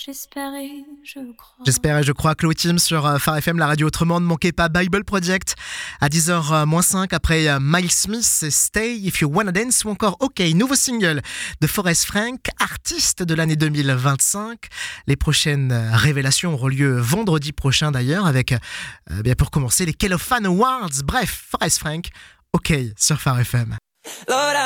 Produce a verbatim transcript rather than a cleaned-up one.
J'espère et je crois. J'espère et je crois que l'ultime sur euh, Phare F M, la radio autrement. Ne manquez pas Bible Project à dix heures moins cinq après euh, Miles Smith et Stay If You Wanna Dance ou encore OK, nouveau single de Forest Frank, artiste de l'année deux mille vingt-cinq. Les prochaines révélations auront lieu vendredi prochain d'ailleurs avec, euh, bien pour commencer, les Cellophane Awards. Bref, Forest Frank, OK sur Phare F M.